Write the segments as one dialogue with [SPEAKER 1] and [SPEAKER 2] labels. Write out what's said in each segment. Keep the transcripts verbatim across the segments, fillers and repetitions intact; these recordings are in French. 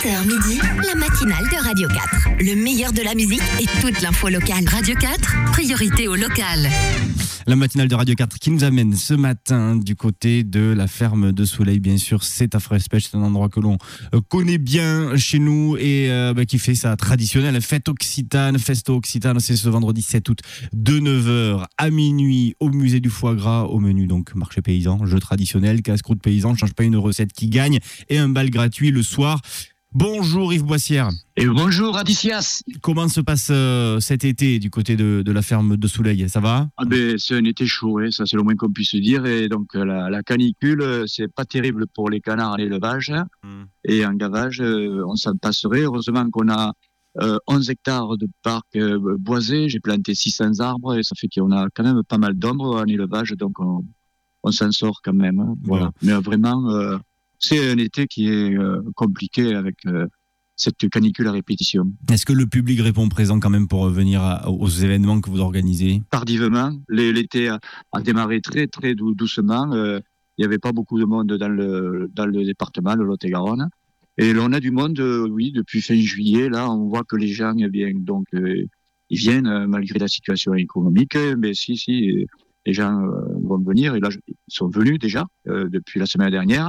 [SPEAKER 1] sept heures midi, la matinale de Radio quatre. Le meilleur de la musique et toute l'info locale. Radio quatre, priorité au local.
[SPEAKER 2] La matinale de Radio quatre qui nous amène ce matin du côté de la ferme de Soleil, bien sûr. C'est à Frespech, c'est un endroit que l'on connaît bien chez nous et euh, bah, qui fait sa traditionnelle fête occitane. Festo Occitane, c'est ce vendredi sept août de neuf heures à minuit au musée du foie gras. Au menu, donc, marché paysan, jeu traditionnel, casse-croûte paysan, change pas une recette qui gagne et un bal gratuit le soir. Bonjour Yves Boissière.
[SPEAKER 3] Et bonjour Adicias.
[SPEAKER 2] Comment se passe euh, cet été du côté de, de la ferme de Soleil? Ça va?
[SPEAKER 3] Ah ben, c'est un été chaud, hein, ça c'est le moins qu'on puisse dire. Et donc la, la canicule, c'est pas terrible pour les canards à l'élevage. Mmh. Et en gavage, euh, on s'en passerait. Heureusement qu'on a euh, onze hectares de parc euh, boisé. J'ai planté six cents arbres et ça fait qu'on a quand même pas mal d'ombre en élevage. Donc on, on s'en sort quand même. Hein, voilà. Mmh. Mais euh, vraiment... Euh, c'est un été qui est euh, compliqué avec euh, cette canicule à répétition.
[SPEAKER 2] Est-ce que le public répond présent quand même pour venir à, aux événements que vous organisez?
[SPEAKER 3] Tardivement. L'été a, a démarré très très dou- doucement. Euh, il n'y avait pas beaucoup de monde dans le, dans le département, le Lot-et-Garonne. Et là, on a du monde, euh, oui, depuis fin juillet. Là, on voit que les gens, eh bien, donc, euh, ils viennent euh, malgré la situation économique. Mais si, si, les gens euh, vont venir. Et là, ils sont venus déjà euh, depuis la semaine dernière.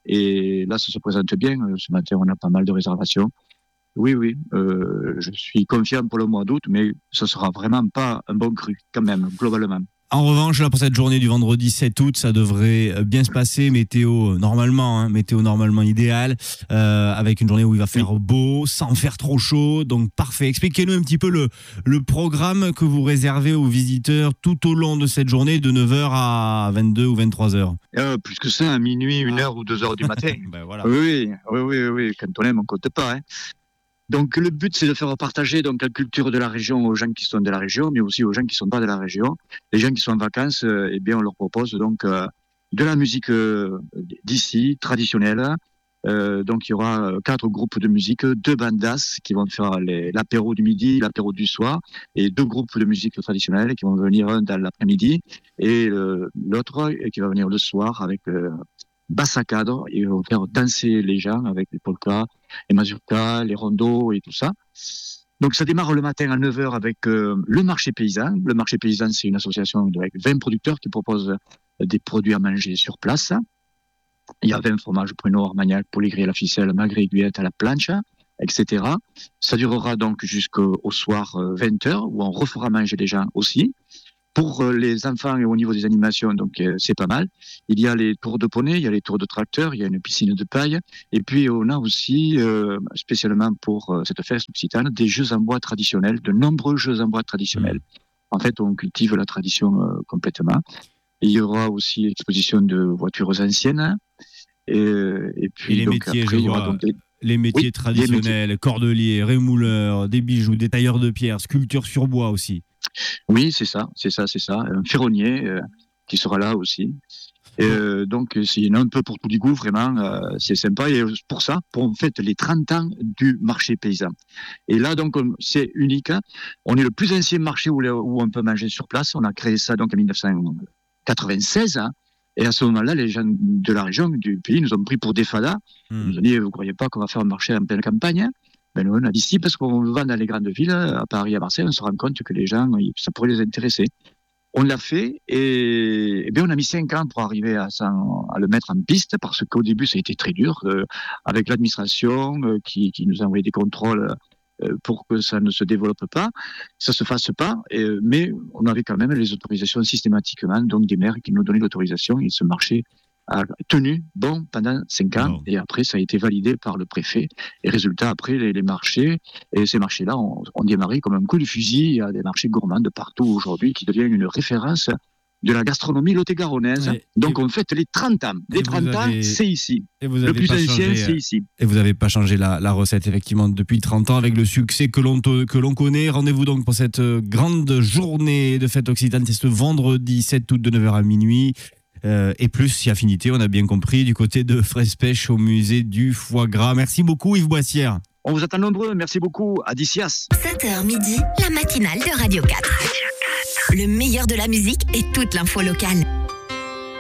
[SPEAKER 3] Et là, ça se présente bien. Ce matin, on a pas mal de réservations. Oui, oui, euh, je suis confiant pour le mois d'août, mais ce sera vraiment pas un bon cru, quand même, globalement.
[SPEAKER 2] En revanche, là, pour cette journée du vendredi sept août, ça devrait bien se passer. Météo normalement, hein, météo normalement idéal, euh, avec une journée où il va faire oui. beau, sans faire trop chaud, donc parfait. Expliquez-nous un petit peu le, le programme que vous réservez aux visiteurs tout au long de cette journée, de neuf heures à vingt-deux ou vingt-trois heures.
[SPEAKER 3] Euh, plus que ça, à minuit, une heure ou deux heures du matin.
[SPEAKER 2] Ben voilà.
[SPEAKER 3] Oui, oui, oui, oui, quand on aime, on compte pas. Hein. Donc le but, c'est de faire partager donc la culture de la région aux gens qui sont de la région, mais aussi aux gens qui sont pas de la région. Les gens qui sont en vacances, euh, eh bien, on leur propose donc euh, de la musique euh, d'ici, traditionnelle. Euh, donc il y aura quatre groupes de musique, deux bandas qui vont faire les, l'apéro du midi, l'apéro du soir, et deux groupes de musique traditionnelle qui vont venir un dans l'après-midi et euh, l'autre qui va venir le soir avec euh, basse à cadre, et ils vont faire danser les gens avec les polkas, les mazurkas, les rondos et tout ça. Donc ça démarre le matin à neuf heures avec euh, le marché paysan. Le marché paysan, c'est une association avec vingt producteurs qui proposent des produits à manger sur place. Il y a vingt fromages, pruneaux, armagnac, poulet, la ficelle, magret, aiguillette à la planche, et cetera. Ça durera donc jusqu'au soir vingt heures, où on refera manger les gens aussi. Pour les enfants et au niveau des animations, donc c'est pas mal. Il y a les tours de poney, il y a les tours de tracteur, il y a une piscine de paille. Et puis on a aussi, euh, spécialement pour euh, cette fête occitane, des jeux en bois traditionnels, de nombreux jeux en bois traditionnels. En fait, on cultive la tradition euh, complètement. Et il y aura aussi exposition de voitures anciennes. Et, et puis
[SPEAKER 2] et les
[SPEAKER 3] donc,
[SPEAKER 2] métiers,
[SPEAKER 3] après,
[SPEAKER 2] je
[SPEAKER 3] il y aura
[SPEAKER 2] vois.
[SPEAKER 3] donc des...
[SPEAKER 2] Les métiers
[SPEAKER 3] oui,
[SPEAKER 2] traditionnels, les métiers. Cordeliers, rémouleurs, des bijoux, des tailleurs de pierre, sculptures sur bois aussi.
[SPEAKER 3] Oui, c'est ça, c'est ça, c'est ça. Un ferronnier euh, qui sera là aussi. Et, euh, donc, c'est il y en a un peu pour tous les goûts, vraiment, euh, c'est sympa. Et pour ça, pour en fait les trente ans du marché paysan. Et là, donc, on, c'est unique. Hein. On est le plus ancien marché où, où on peut manger sur place. On a créé ça donc en dix-neuf cent quatre-vingt-seize. Hein. Et à ce moment-là, les gens de la région, du pays, nous ont pris pour des fadas. Mmh. Ils nous ont dit, vous ne croyez pas qu'on va faire un marché en pleine campagne? Hein? Ben nous, on a dit si, parce qu'on va dans les grandes villes, à Paris, à Marseille, on se rend compte que les gens, ça pourrait les intéresser. On l'a fait et, et bien on a mis cinq ans pour arriver à, à le mettre en piste, parce qu'au début, ça a été très dur, euh, avec l'administration euh, qui, qui nous a envoyé des contrôles euh, pour que ça ne se développe pas, ça ne se fasse pas, et, mais on avait quand même les autorisations systématiquement, donc des maires qui nous donnaient l'autorisation, et ce marché a tenu bon pendant cinq ans, oh. Et après ça a été validé par le préfet. Et résultat, après les, les marchés, et ces marchés-là ont, ont démarré comme un coup de fusil. Il y a des marchés gourmands de partout aujourd'hui qui deviennent une référence de la gastronomie lot-et-garonnaise. Ouais. Donc on fête les trente ans. Les trente avez... ans, c'est ici.
[SPEAKER 2] Et vous
[SPEAKER 3] le plus ancien,
[SPEAKER 2] changé,
[SPEAKER 3] c'est ici.
[SPEAKER 2] Et vous n'avez pas changé la, la recette, effectivement, depuis trente ans, avec le succès que l'on, te, que l'on connaît. Rendez-vous donc pour cette grande journée de fête occitane. C'est ce vendredi sept août de neuf heures à minuit. Euh, et plus si affinité, on a bien compris, du côté de Frespech au musée du foie gras. Merci beaucoup Yves Boissière.
[SPEAKER 3] On vous attend nombreux, merci beaucoup, Adicias.
[SPEAKER 1] sept heures midi, la matinale de Radio quatre. Le meilleur de la musique et toute l'info locale.